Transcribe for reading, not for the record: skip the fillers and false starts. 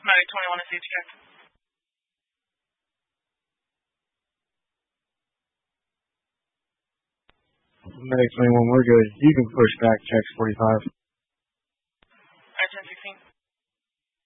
Medic 21 is safety check. Medic 21, we're good. You can push back, checks 45.